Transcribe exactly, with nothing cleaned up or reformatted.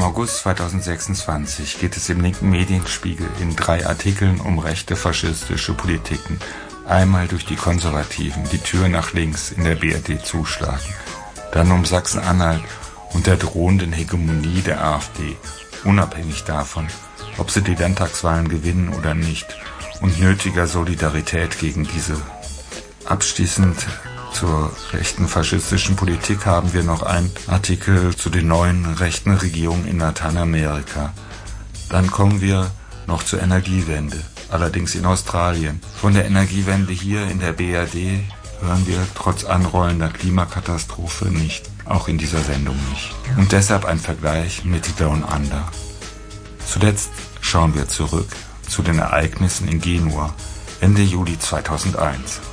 Im August zweitausendsechsundzwanzig geht es im linken Medienspiegel in drei Artikeln um rechte faschistische Politiken. Einmal durch die Konservativen, die Tür nach links in der B R D zuschlagen. Dann um Sachsen-Anhalt und der drohenden Hegemonie der AfD, unabhängig davon, ob sie die Landtagswahlen gewinnen oder nicht, und nötiger Solidarität gegen diese. Abschließend zur rechten faschistischen Politik haben wir noch einen Artikel zu den neuen rechten Regierungen in Lateinamerika. Dann kommen wir noch zur Energiewende, allerdings in Australien. Von der Energiewende hier in der B R D hören wir trotz anrollender Klimakatastrophe nicht, auch in dieser Sendung nicht. Und deshalb ein Vergleich mit Down Under. Zuletzt schauen wir zurück zu den Ereignissen in Genua Ende Juli zweitausendeins.